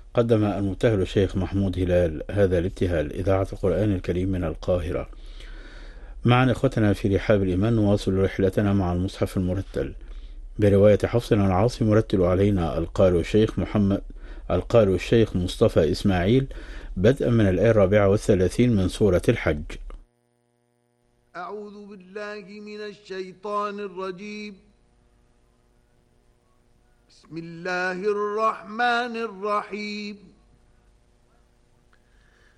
قدم المبتهل الشيخ محمود هلال هذا الابتهال. إذاعة القرآن الكريم من القاهرة. معنا إخوتنا في رحاب الإيمان نواصل رحلتنا مع المصحف المرتل برواية حفص عن عاصم. يرتل علينا القارئ الشيخ مصطفى إسماعيل بدءا من الآية 34 من سورة الحج. أعوذ بالله من الشيطان الرجيم. بسم الله الرحمن الرحيم.